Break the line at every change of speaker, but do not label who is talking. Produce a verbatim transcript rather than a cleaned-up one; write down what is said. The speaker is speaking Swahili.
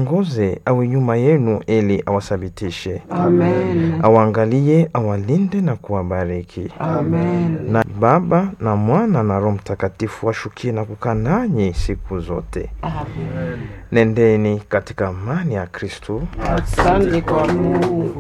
awaongoze, awe nyuma yenu ili awasabitishe.
Amen.
Awaangalie, awalinde na kuwabariki.
Amen.
Na Baba na Mwana na Roho Mtakatifu washukie na kukaa nanyi siku zote.
Amen.
Nendeni katika amani ya Kristo.
Asante kwa Mungu.